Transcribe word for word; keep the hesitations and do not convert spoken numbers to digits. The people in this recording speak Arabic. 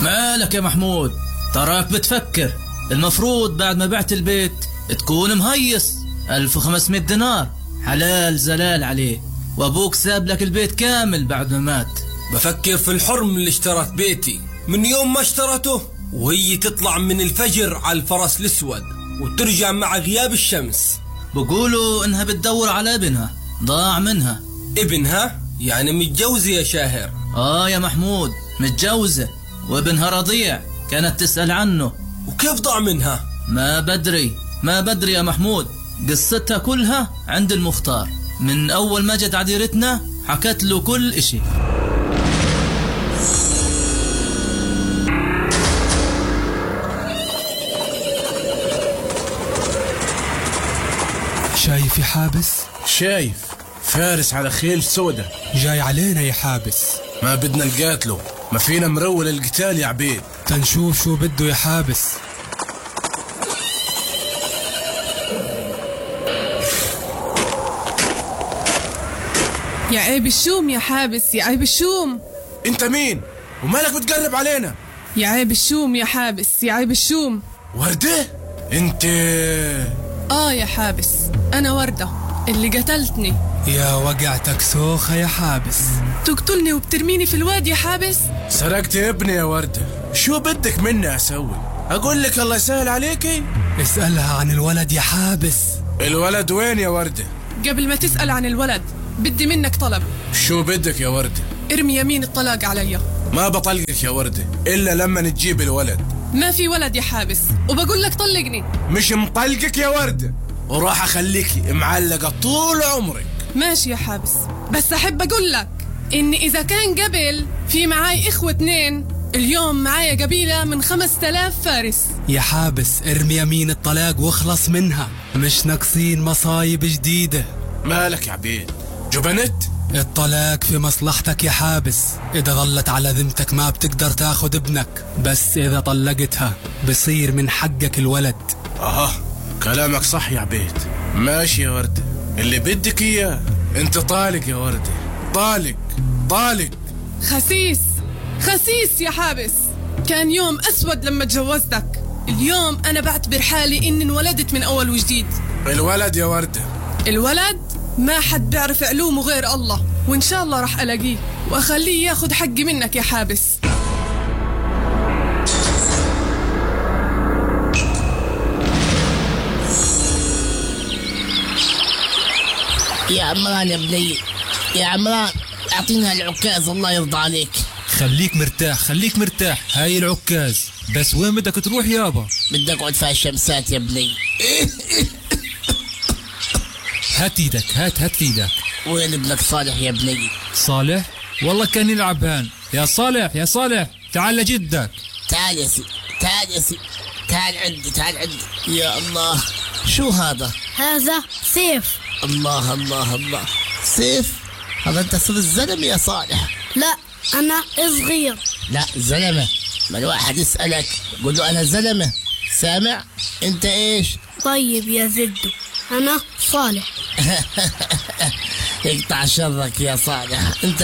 مالك يا محمود؟ تراك بتفكر. المفروض بعد ما بعت البيت تكون مهيص. ألف وخمسمائة دينار حلال زلال عليه، وابوك ساب لك البيت كامل بعد ما مات. بفكر في الحرم اللي اشترت بيتي من يوم ما اشترته، وهي تطلع من الفجر على الفرس الاسود وترجع مع غياب الشمس. بقولوا انها بتدور على ابنها ضاع منها. ابنها؟ يعني متجوزة يا شاهر؟ اه يا محمود متجوزة، وابنها رضيع كانت تسأل عنه. وكيف ضاع منها؟ ما بدري ما بدري يا محمود، قصتها كلها عند المختار. من اول ما جت عديرتنا حكت له كل اشي. شايف يا حابس؟ شايف فارس على خيل سودة جاي علينا يا حابس. ما بدنا نقاتله، ما فينا مرول القتال يا عبيد. تنشوف شو بده يا حابس. يا عيب الشوم يا حابس، يا عيب الشوم. انت مين ومالك بتقرب علينا؟ يا عيب الشوم يا حابس، يا عيب الشوم. وردة؟ انت؟ اه يا حابس انا وردة اللي قتلتني. يا وقعتك سوخة يا حابس. تقتلني وبترميني في الوادي يا حابس؟ سرقت ابني يا وردة، شو بدك مني اسوي؟ اقول لك الله يسهل عليكي؟ اسألها عن الولد يا حابس. الولد وين يا وردة؟ قبل ما تسأل عن الولد بدي منك طلب. شو بدك يا وردة؟ ارمي يمين الطلاق علي. ما بطلقك يا وردة إلا لما نجيب الولد. ما في ولد يا حابس، وبقول لك طلقني. مش مطلقك يا وردة، وراح أخليكي معلقة طول عمرك. ماشي يا حابس، بس أحب أقول لك إن إذا كان قبل في معاي إخوة اتنين، اليوم معايا قبيلة من خمس تلاف فارس. يا حابس ارمي يمين الطلاق واخلص منها، مش ناقصين مصايب جديدة. مالك يا عبيد؟ جبنت؟ الطلاق في مصلحتك يا حابس. إذا ظلت على ذمتك ما بتقدر تاخد ابنك، بس إذا طلقتها بصير من حقك الولد. آه كلامك صح يا عبيد. ماشي يا وردة، اللي بدك إياه. انت طالق يا وردة، طالق طالق. خسيس خسيس يا حابس، كان يوم أسود لما تجوزتك. اليوم أنا بعتبر حالي إني انولدت من أول وجديد. الولد يا وردة؟ الولد ما حد بيعرف علومه غير الله، وإن شاء الله رح ألاقيه وأخليه ياخد حقي منك يا حابس. يا عمران يا بني، يا عمران اعطينا العكاز الله يرضى عليك. خليك مرتاح خليك مرتاح، هاي العكاز. بس وين بدك تروح يابا؟ بدي اقعد في الشمسات يا بني. هات ايدك، هات هات ايدك. وين ابنك صالح يا بني؟ صالح؟ والله كان يلعب هان. يا صالح يا صالح تعال لجدك. تعال يا سي، تعال يا سي، تعال عندي، تعال عندي. يا الله شو هذا؟ هذا سيف. الله الله الله، سيف؟ هذا انت صرت زلمة يا صالح. لا انا صغير. لا زلمة، ما الواحد يسألك قل له انا زلمة، سامع؟ انت ايش؟ طيب يا زدو انا صالح. يقطع شرك يا صالح، انت